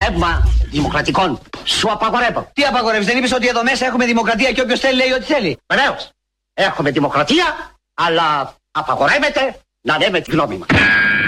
πνεύμα δημοκρατικών. Σου απαγορεύω. Τι απαγορεύεις, δεν είπες ότι εδώ μέσα έχουμε δημοκρατία και όποιος θέλει λέει ό,τι θέλει? Βεβαίως. Έχουμε δημοκρατία, αλλά απαγορεύεται να λέμε τη γνώμη μας.